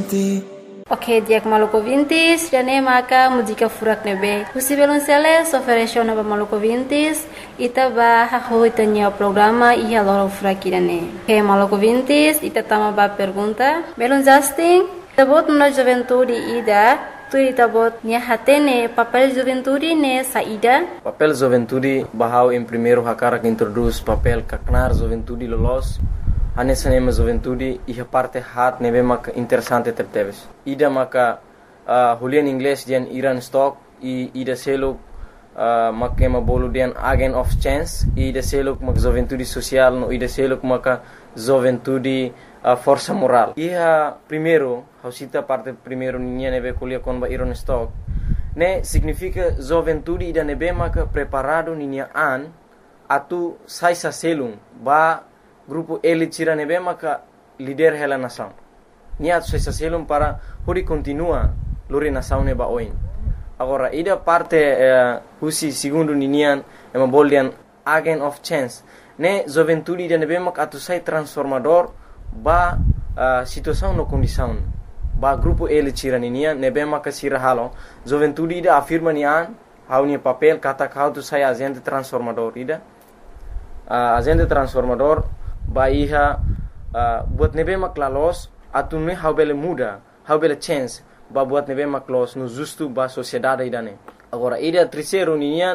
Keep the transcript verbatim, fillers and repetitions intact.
Ok, dia Maluco Vintis, dane maka música furak nebe. Husi Belonceles ofereceu nova Maluco Vintis, ita ba haho itanya programa ia loro furak dane. Ok, Maluco Vintis, ita tama ba pergunta. Belon Justin, tabot na juventude ida, tu ita bot nia hatene papel juventude ne saída. Papel juventude bahau em primeiro hakara que introduz papel kaknar juventude lolos. Anessa nema juventude iha parte hat nebe maka interessante terteves. Ida maka uh, hulian English dian Iran stock i ida seluk uh, maka ma bolu dian agent of chance ida seluk mak juventude social no ida seluk maka juventude uh, força moral. Iha primeiro hausita parte primeiro ninya nebe kulia kon ba Iran stock ne significa juventude ida nebe maka preparado ninya an atu sai sa selung ba grupo elite tira nebe maka líder hela nação. Nia tu se selum para huri continua lori nação neba oin. Agora ida parte uh, husi segundo ninian ema boldian agent of chance. Ne juventude ida nebe maka atu sai transformador ba uh, situação no condição. Ba grupo elite tira ninian nebe maka sira halo. Juventude ida afirma nian hau ni papel kata kau tu sai agente transformador ida. Uh, agente transformador ba iha uh, buat nebe maklalos atun ne how bele muda how bele chance ba buat nebe maklos no justo ba sociedade idane agora ida terceiro nian